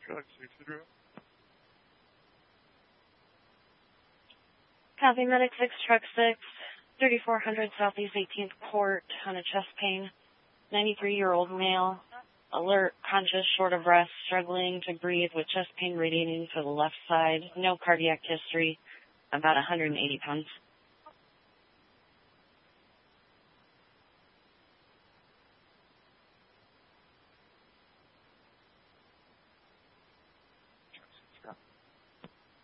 Copy, Medic 6, Truck 6, 3400 Southeast 18th Court on a chest pain. 93-year-old male, alert, conscious, short of breath, struggling to breathe with chest pain radiating to the left side, no cardiac history, about 180 pounds.